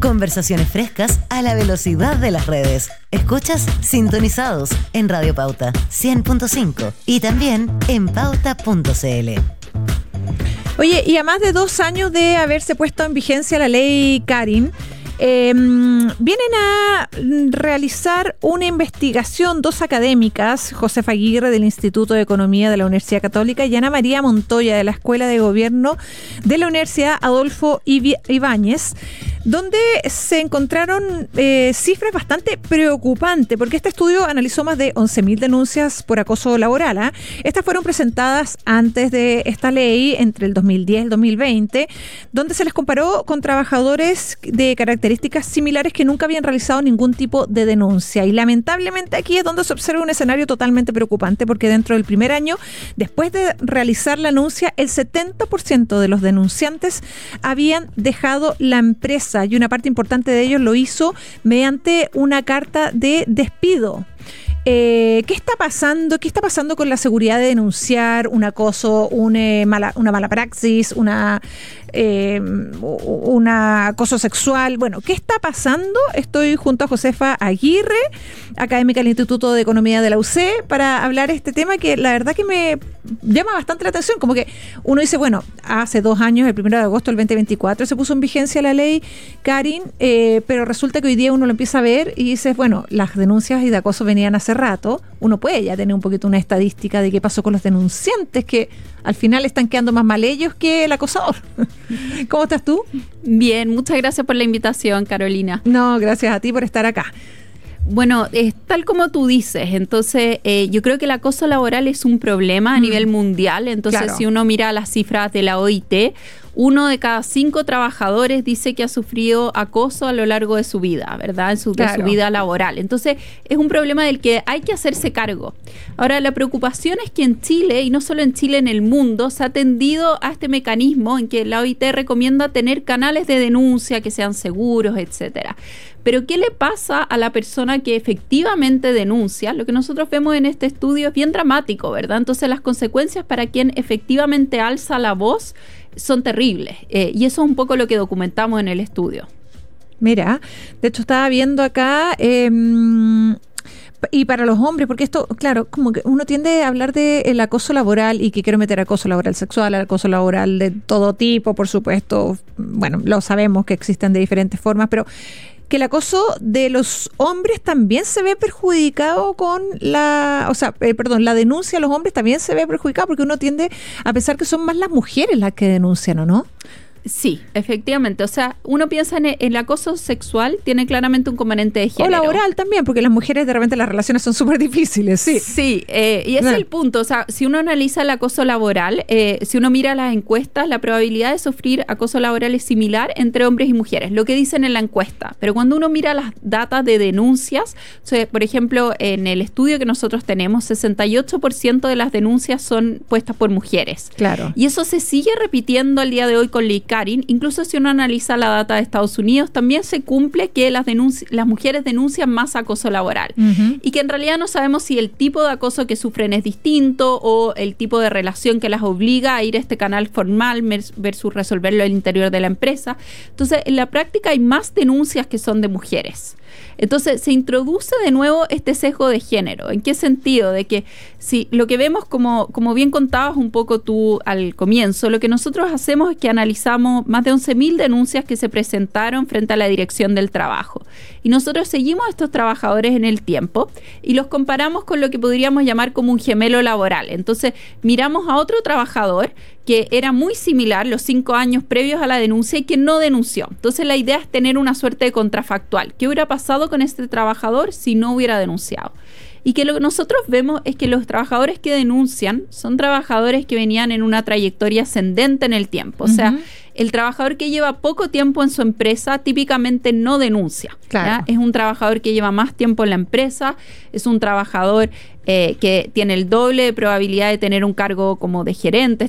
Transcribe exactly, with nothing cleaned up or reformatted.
Conversaciones frescas a la velocidad de las redes. Escuchas Sintonizados en Radio Pauta cien punto cinco y también en pauta punto c l. Oye, y a más de dos años de haberse puesto en vigencia la ley Karin, Eh, vienen a realizar una investigación dos académicas, Josefa Aguirre del Instituto de Economía de la Universidad Católica y Ana María Montoya de la Escuela de Gobierno de la Universidad Adolfo Ibáñez, donde se encontraron eh, cifras bastante preocupantes, porque este estudio analizó más de once mil denuncias por acoso laboral. ¿eh? Estas fueron presentadas antes de esta ley, entre el dos mil diez y el dos mil veinte, donde se les comparó con trabajadores de características similares que nunca habían realizado ningún tipo de denuncia. Y lamentablemente aquí es donde se observa un escenario totalmente preocupante, porque dentro del primer año, después de realizar la denuncia, el setenta por ciento de los denunciantes habían dejado la empresa y una parte importante de ellos lo hizo mediante una carta de despido. Eh, ¿Qué está pasando? ¿Qué está pasando con la seguridad de denunciar un acoso, una mala, una mala praxis, una, eh, un acoso sexual? Bueno, ¿qué está pasando? Estoy junto a Josefa Aguirre, académica del Instituto de Economía de la U C E, para hablar de este tema que la verdad que me llama bastante la atención. Como que uno dice, bueno, hace dos años, el primero de agosto del veinte veinticuatro, se puso en vigencia la ley Karin, eh, pero resulta que hoy día uno lo empieza a ver y dices, bueno, las denuncias y de acoso venían hace rato. Uno puede ya tener un poquito una estadística de qué pasó con los denunciantes, que al final están quedando más mal ellos que el acosador. ¿Cómo estás tú? Bien, muchas gracias por la invitación, Carolina. No, gracias a ti por estar acá. Bueno, es tal como tú dices, entonces eh, yo creo que el acoso laboral es un problema a mm. nivel mundial, entonces claro. Si uno mira las cifras de la O I T, uno de cada cinco trabajadores dice que ha sufrido acoso a lo largo de su vida, ¿verdad? En su, claro. de su vida laboral. Entonces, es un problema del que hay que hacerse cargo. Ahora, la preocupación es que en Chile, y no solo en Chile, en el mundo, se ha tendido a este mecanismo en que la O I T recomienda tener canales de denuncia que sean seguros, etcétera. Pero, ¿qué le pasa a la persona que efectivamente denuncia? Lo que nosotros vemos en este estudio es bien dramático, ¿verdad? Entonces, las consecuencias para quien efectivamente alza la voz son terribles. Eh, y eso es un poco lo que documentamos en el estudio. Mira, de hecho estaba viendo acá, eh, y para los hombres, porque esto, claro, como que uno tiende a hablar del acoso laboral y que quiero meter acoso laboral sexual, acoso laboral de todo tipo, por supuesto. Bueno, lo sabemos que existen de diferentes formas, pero que el acoso de los hombres también se ve perjudicado con la, o sea, eh, perdón, la denuncia a los hombres también se ve perjudicada porque uno tiende a pensar que son más las mujeres las que denuncian, ¿o no? Sí, efectivamente. O sea, uno piensa en el, el acoso sexual, tiene claramente un componente de género. O laboral también, porque las mujeres de repente las relaciones son súper difíciles, sí. Sí, eh, y ese no. es el punto. O sea, si uno analiza el acoso laboral, eh, si uno mira las encuestas, la probabilidad de sufrir acoso laboral es similar entre hombres y mujeres, lo que dicen en la encuesta. Pero cuando uno mira las datas de denuncias, o sea, por ejemplo, en el estudio que nosotros tenemos, sesenta y ocho por ciento de las denuncias son puestas por mujeres. Claro. Y eso se sigue repitiendo al día de hoy con la Karin. Incluso si uno analiza la data de Estados Unidos, también se cumple que las, denunci- las mujeres denuncian más acoso laboral. Uh-huh. Y que en realidad no sabemos si el tipo de acoso que sufren es distinto o el tipo de relación que las obliga a ir a este canal formal versus resolverlo al interior de la empresa. Entonces, en la práctica hay más denuncias que son de mujeres. Entonces se introduce de nuevo este sesgo de género. ¿En qué sentido? De que si lo que vemos, como, como bien contabas un poco tú al comienzo, lo que nosotros hacemos es que analizamos más de once mil denuncias que se presentaron frente a la Dirección del Trabajo. Y nosotros seguimos a estos trabajadores en el tiempo y los comparamos con lo que podríamos llamar como un gemelo laboral. Entonces miramos a otro trabajador que era muy similar los cinco años previos a la denuncia y que no denunció. Entonces la idea es tener una suerte de contrafactual. ¿Qué hubiera pasado con este trabajador si no hubiera denunciado? Y que lo que nosotros vemos es que los trabajadores que denuncian son trabajadores que venían en una trayectoria ascendente en el tiempo. O sea, uh-huh. el trabajador que lleva poco tiempo en su empresa típicamente no denuncia. Claro. Es un trabajador que lleva más tiempo en la empresa, es un trabajador eh, que tiene el doble de probabilidad de tener un cargo como de gerente,